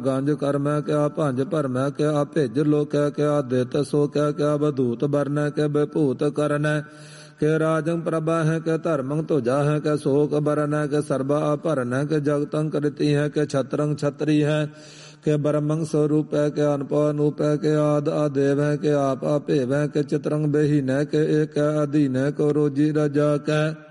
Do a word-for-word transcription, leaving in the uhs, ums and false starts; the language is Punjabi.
ਗੰਜ ਕਰਮੈ ਕਿਆ ਭੰਜ ਭਰਮੈ ਕਿਆ ਭਿਜ ਲੋਕੈ ਕਿਆ ਦਿੱਤ ਸੋ ਕਹਿ ਕਿਆ ਬਧੂਤ ਬਰਨੈ ਕਿ ਬਿਭੂਤ ਕਰਨੈ ਕਿ ਰਾਜੰ ਪ੍ਰਭਾ ਹੈ ਕਿ ਧਰਮੰ ਧੁਜਾ ਹੈ ਕਿ ਸ਼ੋਕ ਬਰਨ ਹੈ ਕਿ ਸਰਬਾ ਭਰਨ ਹੈ ਕਿ ਜਗਤੰ ਕ੍ਰਿਤੀ ਹੈ ਕਿ ਛਤਰੰ ਛਤਰੀ ਹੈ ਕਿ ਬ੍ਰਹਮੰ ਸਰੂਪ ਹੈ ਕਿ ਅਨਪੋ ਅਨੂਪ ਹੈ ਕਿ ਆਦ ਆਦੇਵ ਹੈ ਕਿ ਆਪ ਆਪੇਵ ਹੈ ਕਿ ਚਿਤਰੰ ਬਹੀਨੈ ਕਿ ਏਕ ਅਧੀਨੈ ਕੋ ਰੋਜੀ ਰਜਾ ਕੈ